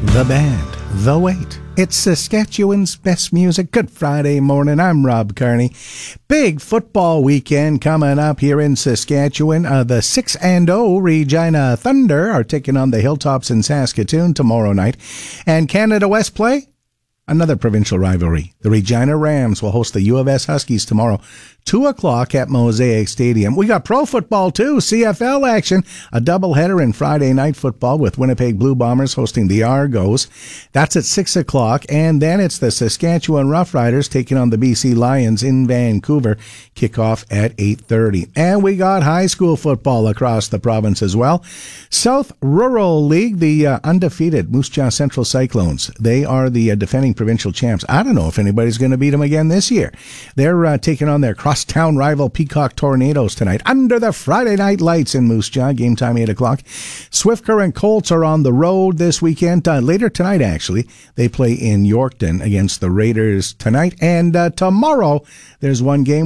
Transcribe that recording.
The band, The Wait. It's Saskatchewan's best music. Good Friday morning. I'm Rob Kearney. Big football weekend coming up here in Saskatchewan. The 6-0 Regina Thunder are taking on the Hilltops in Saskatoon tomorrow night. And Canada West play? Another provincial rivalry. The Regina Rams will host the U of S Huskies tomorrow, 2 o'clock at Mosaic Stadium. We got pro football, too, CFL action. A doubleheader in Friday night football with Winnipeg Blue Bombers hosting the Argos. That's at 6 o'clock. And then it's the Saskatchewan Roughriders taking on the BC Lions in Vancouver. Kickoff at 8:30. And we got high school football across the province as well. South Rural League, the undefeated Moose Jaw Central Cyclones. They are the defending provincial champs. I don't know if anybody's going to beat them again this year. They're taking on their crosstown rival Peacock Tornadoes tonight under the Friday night lights in Moose Jaw. Game time 8 o'clock. Swift Current Colts are on the road this weekend. Later tonight, actually, they play in Yorkton against the Raiders tonight. And tomorrow, there's one game